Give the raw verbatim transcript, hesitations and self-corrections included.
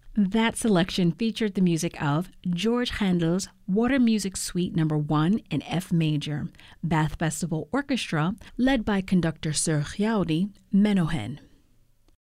That selection featured the music of George Handel's Water Music Suite Number one in F major, Bath Festival Orchestra, led by conductor Sir Giaudi Menuhin.